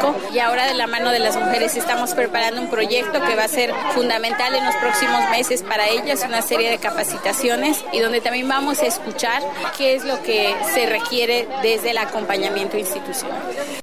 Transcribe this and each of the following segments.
México, y ahora de la mano de las mujeres estamos preparando un proyecto que va a ser fundamental en los próximos meses para ellas, una serie de capacitaciones y donde también vamos a escuchar qué es lo que se requiere desde el acompañamiento institucional.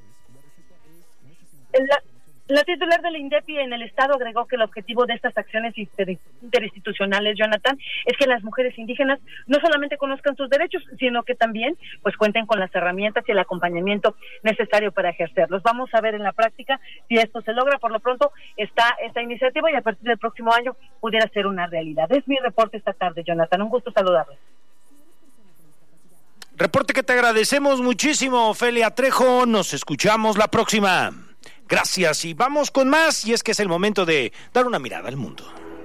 La titular de la INDEPI en el Estado agregó que el objetivo de estas acciones interinstitucionales, Jonathan, es que las mujeres indígenas no solamente conozcan sus derechos, sino que también pues cuenten con las herramientas y el acompañamiento necesario para ejercerlos. Vamos a ver en la práctica si esto se logra. Por lo pronto está esta iniciativa y a partir del próximo año pudiera ser una realidad. Es mi reporte esta tarde, Jonathan. Un gusto saludarles. Reporte que te agradecemos muchísimo, Ofelia Trejo. Nos escuchamos la próxima. Gracias, y vamos con más, y es que es el momento de dar una mirada al mundo.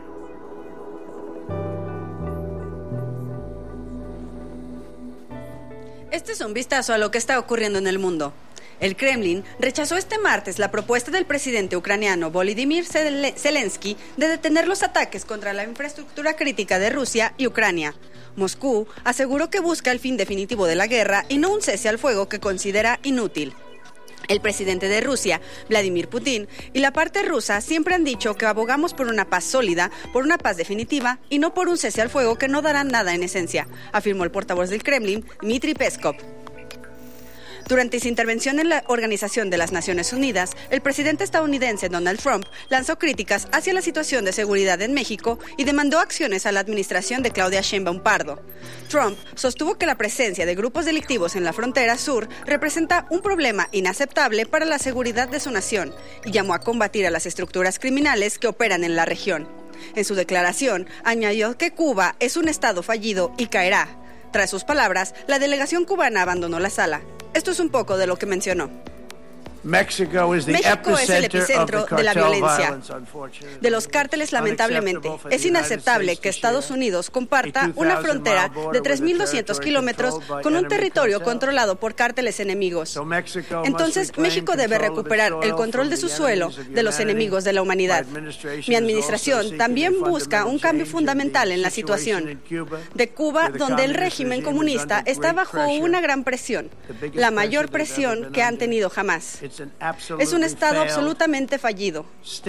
Este es un vistazo a lo que está ocurriendo en el mundo. El Kremlin rechazó este martes la propuesta del presidente ucraniano Volodymyr Zelensky de detener los ataques contra la infraestructura crítica de Rusia y Ucrania. Moscú aseguró que busca el fin definitivo de la guerra y no un cese al fuego que considera inútil. El presidente de Rusia, Vladimir Putin, y la parte rusa siempre han dicho que abogamos por una paz sólida, por una paz definitiva y no por un cese al fuego que no dará nada en esencia, afirmó el portavoz del Kremlin, Dmitry Peskov. Durante su intervención en la Organización de las Naciones Unidas, el presidente estadounidense Donald Trump lanzó críticas hacia la situación de seguridad en México y demandó acciones a la administración de Claudia Sheinbaum Pardo. Trump sostuvo que la presencia de grupos delictivos en la frontera sur representa un problema inaceptable para la seguridad de su nación y llamó a combatir a las estructuras criminales que operan en la región. En su declaración, añadió que Cuba es un estado fallido y caerá. Tras sus palabras, la delegación cubana abandonó la sala. Esto es un poco de lo que mencionó. México es el epicentro de la violencia, de los cárteles, lamentablemente. Es inaceptable que Estados Unidos comparta una frontera de 3.200 kilómetros con un territorio controlado por cárteles enemigos. Entonces, México debe recuperar el control de su suelo de los enemigos de la humanidad. Mi administración también busca un cambio fundamental en la situación de Cuba, donde el régimen comunista está bajo una gran presión, la mayor presión que han tenido jamás. Es un estado absolutamente fallido.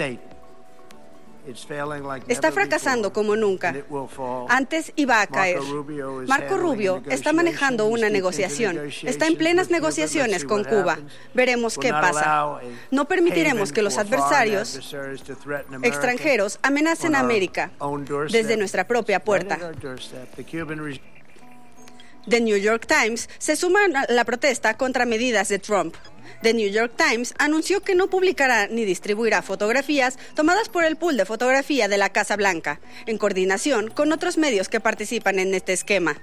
Está fracasando como nunca. Antes iba a caer. Marco Rubio está manejando una negociación. Está en plenas negociaciones con Cuba. Veremos qué pasa. No permitiremos que los adversarios extranjeros amenacen a América desde nuestra propia puerta. The New York Times se suma a la protesta contra medidas de Trump. The New York Times anunció que no publicará ni distribuirá fotografías tomadas por el pool de fotografía de la Casa Blanca, en coordinación con otros medios que participan en este esquema.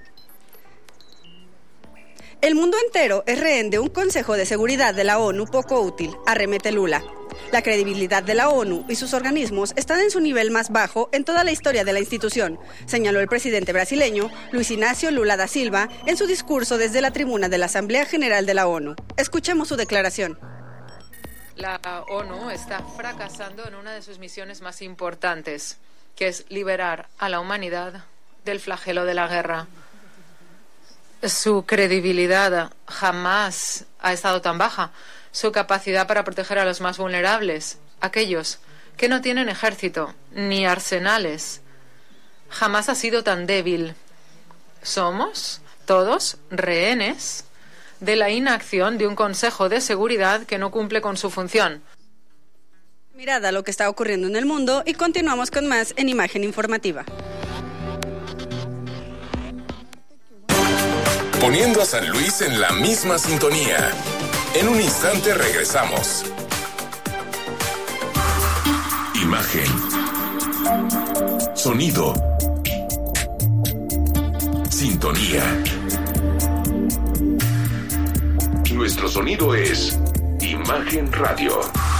El mundo entero es rehén de un Consejo de Seguridad de la ONU poco útil, arremete Lula. La credibilidad de la ONU y sus organismos están en su nivel más bajo en toda la historia de la institución, señaló el presidente brasileño Luis Ignacio Lula da Silva en su discurso desde la tribuna de la Asamblea General de la ONU. Escuchemos su declaración. La ONU está fracasando en una de sus misiones más importantes, que es liberar a la humanidad del flagelo de la guerra. Su credibilidad jamás ha estado tan baja. Su capacidad para proteger a los más vulnerables, aquellos que no tienen ejército ni arsenales, jamás ha sido tan débil. Somos todos rehenes de la inacción de un Consejo de Seguridad que no cumple con su función. Mirada a lo que está ocurriendo en el mundo y continuamos con más en Imagen Informativa. Poniendo a San Luis en la misma sintonía. En un instante regresamos. Imagen. Sonido. Sintonía. Nuestro sonido es Imagen Radio.